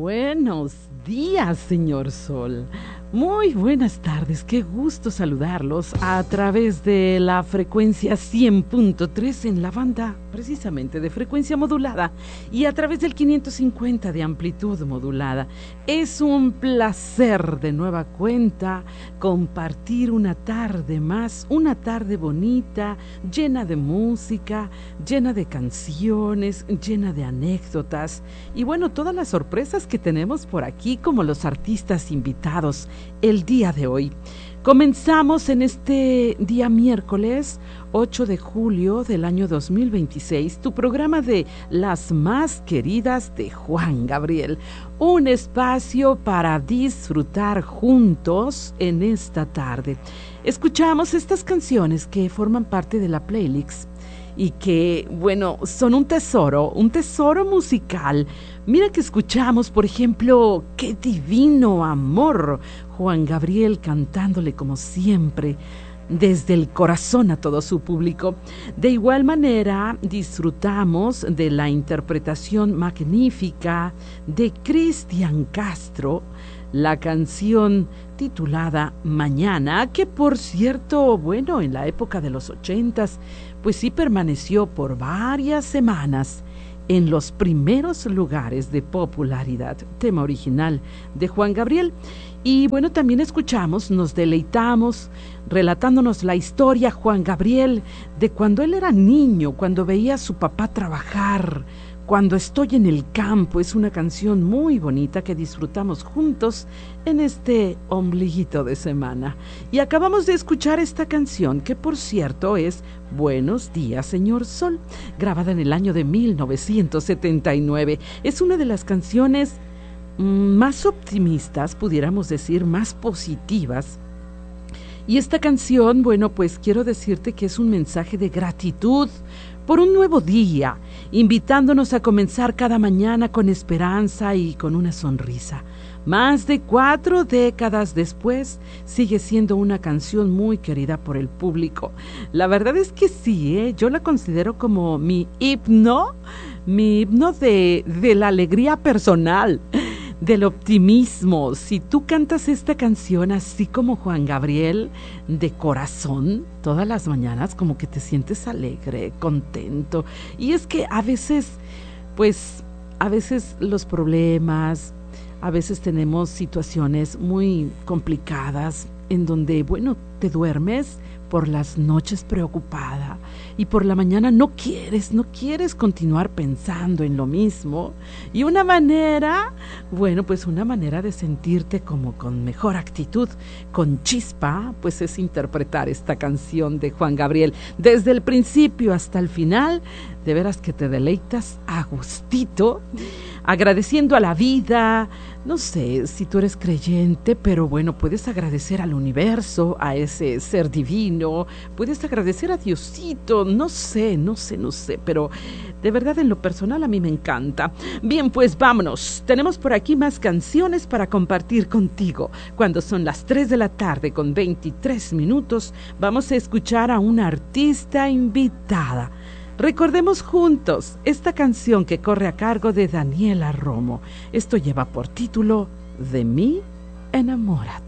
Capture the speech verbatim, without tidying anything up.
Buenos días, señor Sol. Muy buenas tardes, qué gusto saludarlos a través de la frecuencia cien punto tres en la banda precisamente de frecuencia modulada y a través del quinientos cincuenta de amplitud modulada. Es un placer de nueva cuenta compartir una tarde más, una tarde bonita, llena de música, llena de canciones, llena de anécdotas y bueno, todas las sorpresas que tenemos por aquí como los artistas invitados el día de hoy. Comenzamos en este día miércoles ocho de julio del año dos mil veintiséis tu programa de Las Más Queridas de Juan Gabriel, un espacio para disfrutar juntos en esta tarde. Escuchamos estas canciones que forman parte de la playlist y que, bueno, son un tesoro, un tesoro musical. Mira que escuchamos, por ejemplo, Qué Divino Amor, Juan Gabriel cantándole como siempre, desde el corazón a todo su público. De igual manera, disfrutamos de la interpretación magnífica de Cristian Castro, la canción titulada Mañana, que por cierto, bueno, en la época de los ochentas, pues sí permaneció por varias semanas en los primeros lugares de popularidad, tema original de Juan Gabriel. Y bueno, también escuchamos, nos deleitamos, relatándonos la historia, Juan Gabriel, de cuando él era niño, cuando veía a su papá trabajar, Cuando estoy en el campo. Es una canción muy bonita que disfrutamos juntos en este ombliguito de semana. Y acabamos de escuchar esta canción, que por cierto es Buenos días, señor Sol, grabada en el año de mil novecientos setenta y nueve. Es una de las canciones mmm, más optimistas, pudiéramos decir, más positivas. Y esta canción, bueno, pues quiero decirte que es un mensaje de gratitud por un nuevo día, invitándonos a comenzar cada mañana con esperanza y con una sonrisa. Más de cuatro décadas después, sigue siendo una canción muy querida por el público. La verdad es que sí, ¿eh? Yo la considero como mi himno, mi himno de, de la alegría personal, del optimismo. Si tú cantas esta canción así como Juan Gabriel, de corazón, todas las mañanas como que te sientes alegre, contento. Y es que a veces, pues, a veces los problemas, a veces tenemos situaciones muy complicadas en donde, bueno, te duermes por las noches preocupada y por la mañana no quieres, no quieres continuar pensando en lo mismo. Y una manera, bueno, pues una manera de sentirte como con mejor actitud, con chispa, pues es interpretar esta canción de Juan Gabriel. Desde el principio hasta el final, de veras que te deleitas a gustito, agradeciendo a la vida. No sé si tú eres creyente, pero bueno, puedes agradecer al universo, a ese ser divino, puedes agradecer a Diosito, no sé, no sé, no sé, pero de verdad en lo personal a mí me encanta. Bien, pues vámonos, tenemos por aquí más canciones para compartir contigo. Cuando son las tres de la tarde con veintitrés minutos, vamos a escuchar a una artista invitada. Recordemos juntos esta canción que corre a cargo de Daniela Romo. Esto lleva por título De mí enamórate.